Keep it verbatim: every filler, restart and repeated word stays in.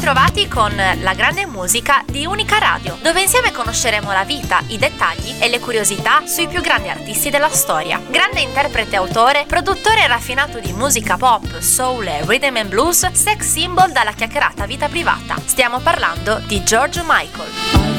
bentrovati con La Grande Musica di Unica Radio, dove insieme conosceremo la vita, i dettagli e le curiosità sui più grandi artisti della storia. Grande interprete, autore, produttore raffinato di musica pop, soul e rhythm and blues, sex symbol dalla chiacchierata vita privata. Stiamo parlando di George Michael.